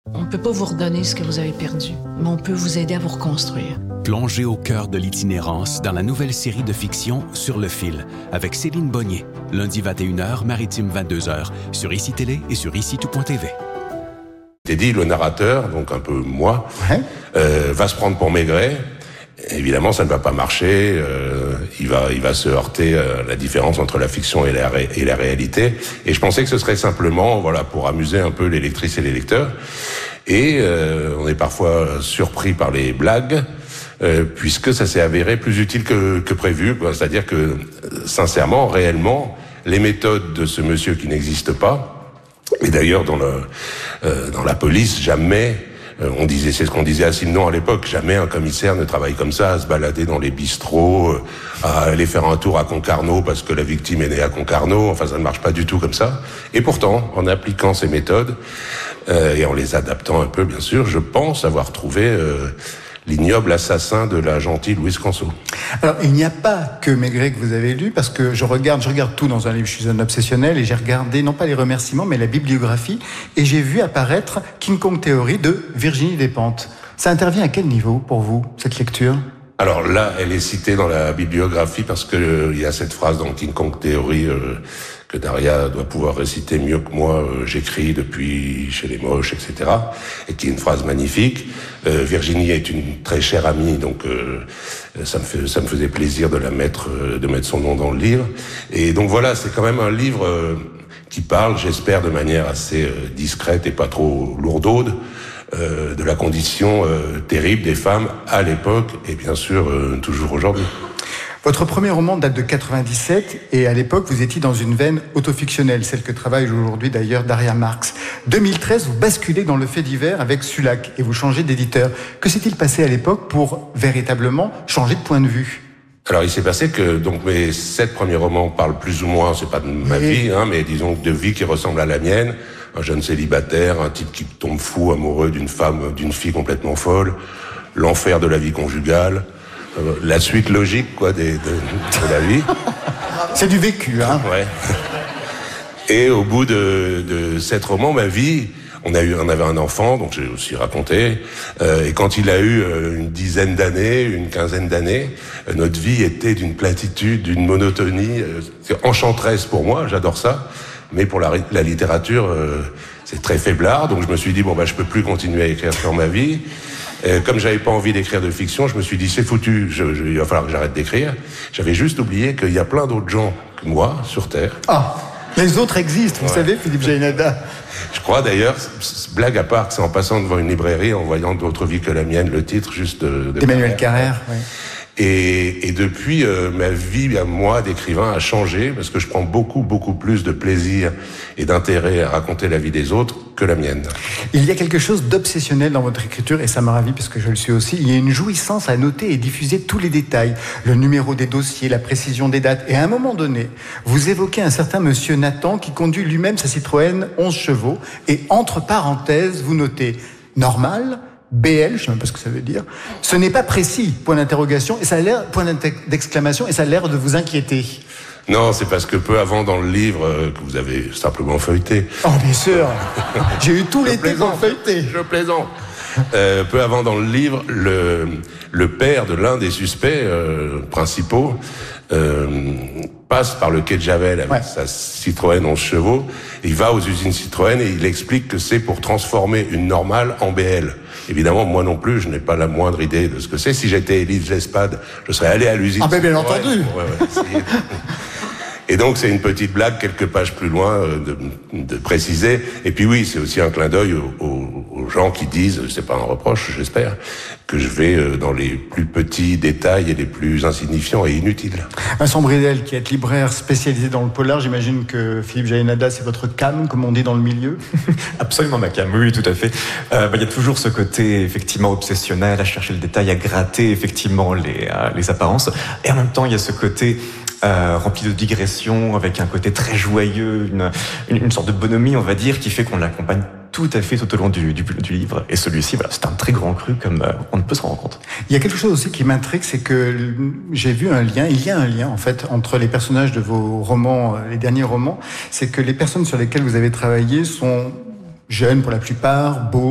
On ne peut pas vous redonner ce que vous avez perdu, mais on peut vous aider à vous reconstruire. Plongez au cœur de l'itinérance dans la nouvelle série de fiction Sur le fil, avec Céline Bonnier, lundi 21h, maritime 22h, sur ICI Télé et sur ICI-tout.tv. Teddy, le narrateur, donc un peu moi, va se prendre pour Maigret. Évidemment, ça ne va pas marcher. Il va se heurter à la différence entre la fiction et la réalité. Et je pensais que ce serait simplement, voilà, pour amuser un peu les lectrices et les lecteurs. Et on est parfois surpris par les blagues, puisque ça s'est avéré plus utile que prévu. C'est-à-dire que, sincèrement, réellement, les méthodes de ce monsieur qui n'existe pas. Et d'ailleurs, dans la police, jamais. C'est ce qu'on disait à Simon à l'époque, jamais un commissaire ne travaille comme ça, à se balader dans les bistrots, à aller faire un tour à Concarneau parce que la victime est née à Concarneau. Enfin, ça ne marche pas du tout comme ça. Et pourtant, en appliquant ces méthodes, et en les adaptant un peu, bien sûr, je pense avoir trouvé l'ignoble assassin de la gentille Louise Canceau. Alors, il n'y a pas que Maigret que vous avez lu, parce que je regarde tout dans un livre, je suis un obsessionnel, et j'ai regardé, non pas les remerciements, mais la bibliographie, et j'ai vu apparaître King Kong Theory de Virginie Despentes. Ça intervient à quel niveau, pour vous, cette lecture ? Alors là, elle est citée dans la bibliographie parce que il y a cette phrase dans King Kong Theory que Daria doit pouvoir réciter mieux que moi. J'écris depuis Chez les Moches, etc. Et qui est une phrase magnifique. Virginie est une très chère amie, donc ça me faisait plaisir de mettre son nom dans le livre. Et donc voilà, c'est quand même un livre qui parle, j'espère, de manière assez discrète et pas trop lourdaude, de la condition terrible des femmes à l'époque et bien sûr toujours aujourd'hui. Votre premier roman date de 97 et à l'époque vous étiez dans une veine autofictionnelle, celle que travaille aujourd'hui d'ailleurs Daria Marx. 2013, vous basculez dans le fait divers avec Sulac et vous changez d'éditeur. Que s'est-il passé à l'époque pour véritablement changer de point de vue ? Alors il s'est passé que donc mes 7 premiers romans parlent plus ou moins, c'est pas de ma vie, mais disons de vie qui ressemble à la mienne. Un jeune célibataire, un type qui tombe fou, amoureux d'une fille complètement folle, l'enfer de la vie conjugale, la suite logique de la vie. C'est du vécu, hein. Ouais. Et au bout de 7 romans, ma vie, on avait un enfant, donc j'ai aussi raconté, et quand il a eu une dizaine d'années, une quinzaine d'années, notre vie était d'une platitude, d'une monotonie, enchanteresse pour moi, j'adore ça. Mais pour la littérature, c'est très faiblard. Donc je me suis dit, je peux plus continuer à écrire sur ma vie. Comme j'avais pas envie d'écrire de fiction, je me suis dit, c'est foutu, il va falloir que j'arrête d'écrire. J'avais juste oublié qu'il y a plein d'autres gens que moi sur Terre. Ah, les autres existent, vous savez, Philippe Jaénada. Je crois d'ailleurs, blague à part, que c'est en passant devant une librairie, en voyant D'autres vies que la mienne, le titre juste d'Emmanuel Carrère. Oui. Et depuis, ma vie à moi d'écrivain a changé parce que je prends beaucoup plus de plaisir et d'intérêt à raconter la vie des autres que la mienne. Il y a quelque chose d'obsessionnel dans votre écriture et ça me ravit parce que je le suis aussi. Il y a une jouissance à noter et diffuser tous les détails, le numéro des dossiers, la précision des dates. Et à un moment donné, vous évoquez un certain monsieur Nathan qui conduit lui-même sa Citroën 11 chevaux et entre parenthèses, vous notez normal, BL, je ne sais même pas ce que ça veut dire. Ce n'est pas précis, point d'interrogation, et ça a l'air, point d'exclamation, et ça a l'air de vous inquiéter. Non, c'est parce que peu avant dans le livre que vous avez simplement feuilleté. Oh, bien sûr. J'ai eu tout l'été pour feuilleter. Je plaisante. Peu avant dans le livre, le père de l'un des suspects principaux passe par le quai de Javel avec sa Citroën 11 chevaux. Il va aux usines Citroën et il explique que c'est pour transformer une normale en BL. Évidemment, moi non plus, je n'ai pas la moindre idée de ce que c'est. Si j'étais Élise Lespade, je serais allé à l'usine. Ah ben bien entendu. Et donc c'est une petite blague quelques pages plus loin de préciser. Et puis oui, c'est aussi un clin d'œil aux gens qui disent, c'est pas un reproche, j'espère, que je vais dans les plus petits détails et les plus insignifiants et inutiles. Vincent Bridel, qui est libraire spécialisé dans le polar, j'imagine que Philippe Jaénada, c'est votre cam, comme on dit dans le milieu. Absolument ma cam, oui, tout à fait. Il y a toujours ce côté effectivement obsessionnel, à chercher le détail, à gratter effectivement les apparences. Et en même temps, il y a ce côté rempli de digressions, avec un côté très joyeux, une sorte de bonhomie, on va dire, qui fait qu'on l'accompagne tout à fait tout au long du livre. Et celui-ci, voilà, c'est un très grand cru comme on ne peut se rendre compte. Il y a quelque chose aussi qui m'intrigue, c'est que j'ai vu il y a un lien en fait entre les personnages de vos romans, les derniers romans, c'est que les personnes sur lesquelles vous avez travaillé sont jeunes pour la plupart, beaux,